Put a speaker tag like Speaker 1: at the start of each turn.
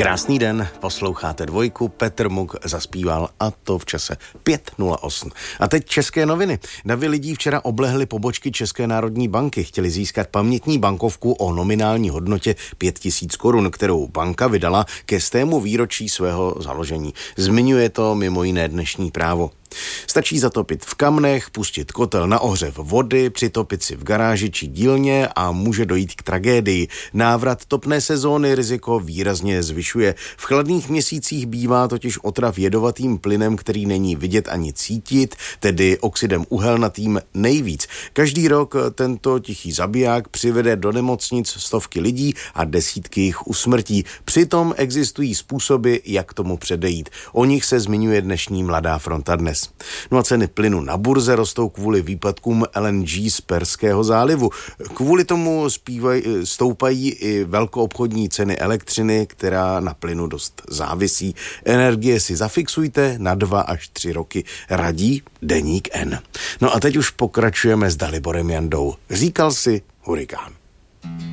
Speaker 1: Krásný den, posloucháte Dvojku, Petr Muk zaspíval a to v čase 5:08. A teď české noviny. Davy lidí včera oblehli pobočky České národní banky, chtěli získat pamětní bankovku o nominální hodnotě 5 000 korun, kterou banka vydala ke 100. výročí svého založení. Zmiňuje to mimo jiné dnešní Právo. Stačí zatopit v kamnech, pustit kotel na ohřev vody, přitopit si v garáži či dílně a může dojít k tragédii. Návrat topné sezóny riziko výrazně zvyšuje. V chladných měsících bývá totiž otrav jedovatým plynem, který není vidět ani cítit, tedy oxidem uhelnatým nejvíc. Každý rok tento tichý zabiják přivede do nemocnic stovky lidí a desítky jich usmrtí. Přitom existují způsoby, jak tomu předejít. O nich se zmiňuje dnešní Mladá fronta dnes. No a ceny plynu na burze rostou kvůli výpadkům LNG z Perského zálivu. Kvůli tomu stoupají i velkoobchodní ceny elektřiny, která na plynu dost závisí. Energie si zafixujte na 2 až 3 roky, radí Deník N. No a teď už pokračujeme s Daliborem Jandou. Říkal si hurikán.